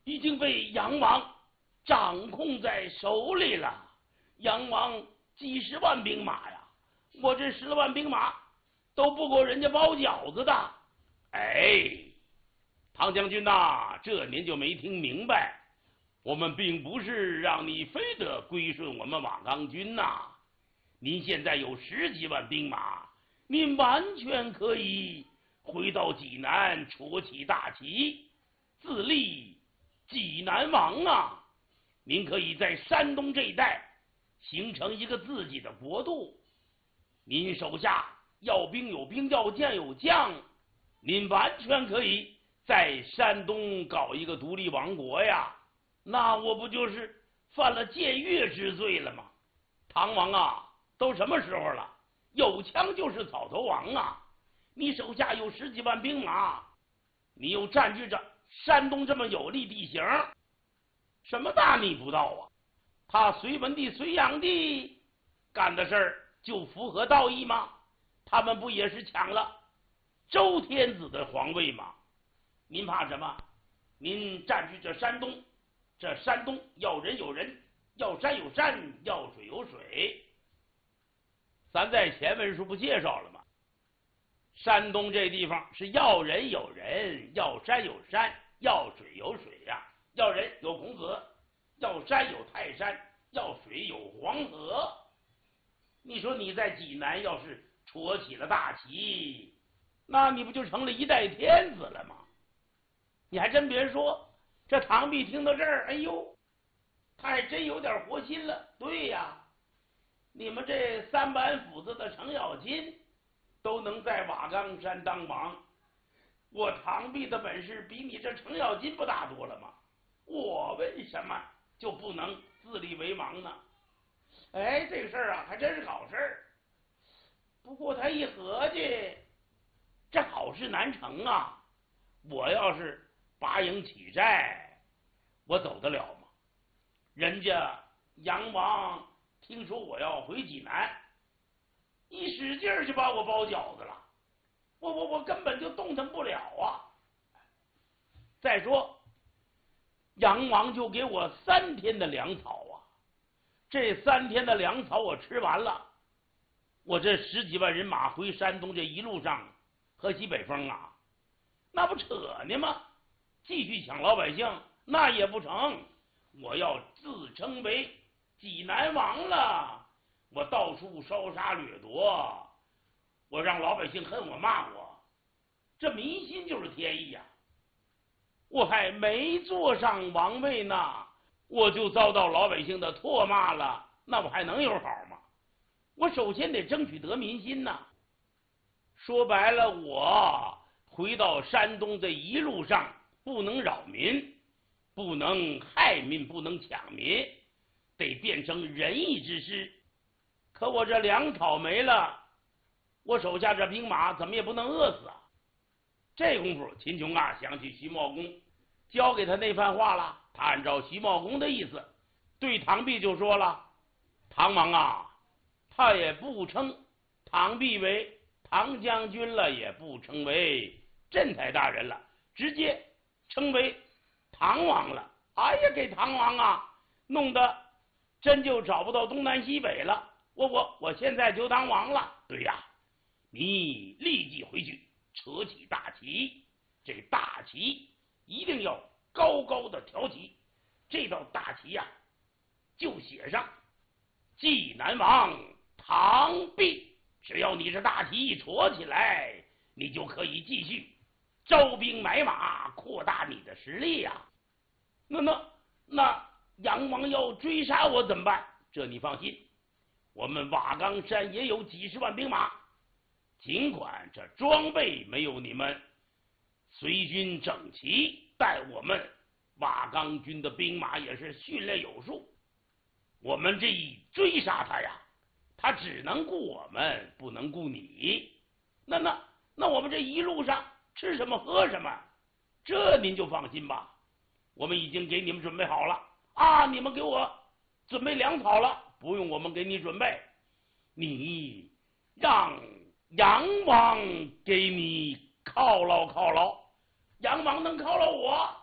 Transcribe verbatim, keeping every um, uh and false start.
已经被杨王掌控在手里了。杨王几十万兵马呀，我这十万兵马都不够人家包饺子的。哎，唐将军呐、啊，这您就没听明白，我们并不是让你非得归顺我们瓦岗军呐、啊。您现在有十几万兵马，您完全可以回到济南，戳起大旗，自立济南王啊！您可以在山东这一带形成一个自己的国度，您手下要兵有兵，要将有将，您完全可以在山东搞一个独立王国呀！那我不就是犯了僭越之罪了吗？唐王啊，都什么时候了？有枪就是草头王啊！你手下有十几万兵马，你又占据着山东这么有利地形，什么大逆不道啊？他隋文帝、隋炀帝干的事儿就符合道义吗？他们不也是抢了周天子的皇位吗？您怕什么？您占据着山东，这山东要人有人，要山有山，要水有水。咱在前文书不介绍了吗？山东这地方是要人有人，要山有山，要水有水呀、啊。要人有孔子，要山有泰山，要水有黄河。你说你在济南要是戳起了大旗，那你不就成了一代天子了吗？你还真别说，这唐弼听到这儿，哎呦，他还真有点活心了。对呀，你们这三板斧子的程咬金都能在瓦岗山当王，我唐弼的本事比你这程咬金不大多了吗？我为什么就不能自立为王呢？哎，这个事儿啊，还真是好事儿。不过他一合计，这好事难成啊！我要是拔营起寨，我走得了吗？人家杨王听说我要回济南，一使劲儿就把我包饺子了，我我我根本就动弹不了啊！再说，杨王就给我三天的粮草啊，这三天的粮草我吃完了，我这十几万人马回山东这一路上喝西北风啊，那不扯呢吗？继续抢老百姓那也不成，我要自称为济南王了，我到处烧杀掠夺，我让老百姓恨我骂我，这民心就是天意呀、啊！我还没坐上王位呢，我就遭到老百姓的唾骂了，那我还能有好吗？我首先得争取得民心呐。说白了，我回到山东这一路上不能扰民，不能害民，不能抢民，得变成仁义之师。可我这粮草没了，我手下这兵马怎么也不能饿死啊！这功夫，秦琼啊想起徐茂公交给他那番话了，他按照徐茂公的意思，对唐弼就说了：“唐王啊，他也不称唐弼为唐将军了，也不称为镇台大人了，直接称为唐王了。哎呀，给唐王啊弄得真就找不到东南西北了。我我我现在就当王了。对呀，你立即回去扯起大旗，这大旗一定要高高的挑起，这道大旗呀、啊，就写上济南王唐弼。只要你这大旗一戳起来，你就可以继续招兵买马，扩大你的实力呀、啊。那那那杨王要追杀我怎么办？这你放心，我们瓦岗山也有几十万兵马，尽管这装备没有你们随军整齐，但我们瓦岗军的兵马也是训练有素。我们这一追杀他呀，他只能顾我们，不能顾你。那那那我们这一路上吃什么喝什么，这您就放心吧。我们已经给你们准备好了啊！你们给我准备粮草了，不用我们给你准备，你让杨王给你犒劳犒劳。杨王能犒劳我，